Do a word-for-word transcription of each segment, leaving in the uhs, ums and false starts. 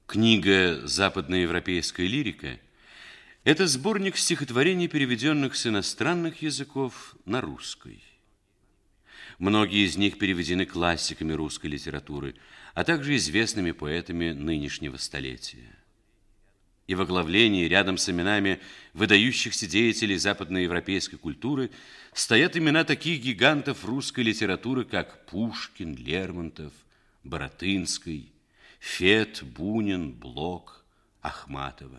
Книга «Западноевропейская лирика» – это сборник стихотворений, переведенных с иностранных языков на русский. Многие из них переведены классиками русской литературы, а также известными поэтами нынешнего столетия. И в оглавлении, рядом с именами выдающихся деятелей западноевропейской культуры, стоят имена таких гигантов русской литературы, как Пушкин, Лермонтов, Баратынский, Фет, Бунин, Блок, Ахматова.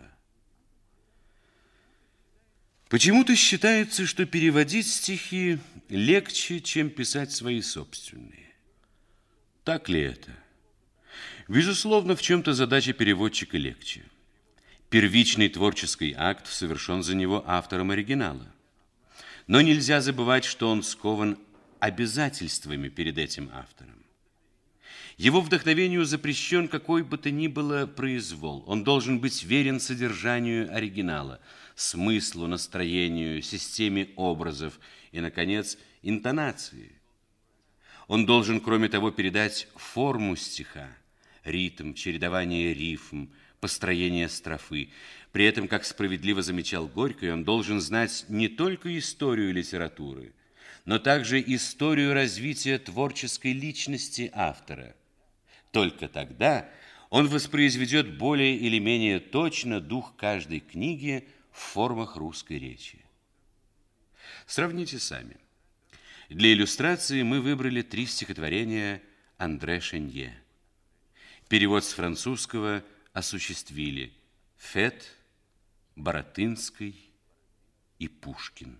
Почему-то считается, что переводить стихи легче, чем писать свои собственные. Так ли это? Безусловно, в чем-то задача переводчика легче. Первичный творческий акт совершен за него автором оригинала. Но нельзя забывать, что он скован обязательствами перед этим автором. Его вдохновению запрещен какой бы то ни было произвол. Он должен быть верен содержанию оригинала, смыслу, настроению, системе образов и, наконец, интонации. Он должен, кроме того, передать форму стиха, ритм, чередование рифм, построение строфы. При этом, как справедливо замечал Горький, он должен знать не только историю литературы, но также историю развития творческой личности автора. Только тогда он воспроизведет более или менее точно дух каждой книги в формах русской речи. Сравните сами. Для иллюстрации мы выбрали три стихотворения Андре Шенье. Перевод с французского осуществили Фет, Баратынский и Пушкин.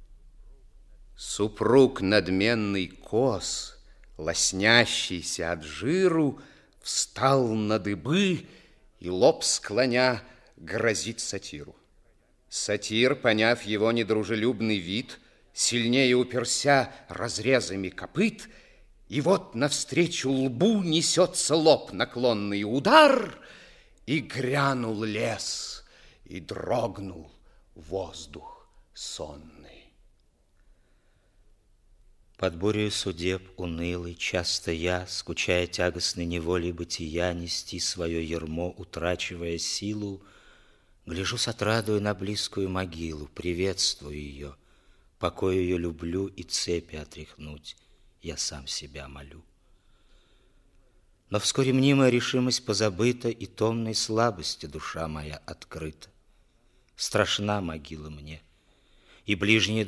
Супруг надменный кос, лоснящийся от жиру, встал на дыбы и, лоб склоня, грозит сатиру. Сатир, поняв его недружелюбный вид, сильнее уперся разрезами копыт, и вот навстречу лбу несется лоб наклонный удар, и грянул лес, и дрогнул воздух сонный. Под бурею судеб унылый, часто я, скучая тягостной неволей бытия, нести свое ярмо, утрачивая силу, гляжу с отрадою на близкую могилу, приветствую ее, покой ее люблю и цепи отряхнуть, я сам себя молю. Но вскоре мнимая решимость позабыта, и томной слабости душа моя открыта. Страшна могила мне, и ближние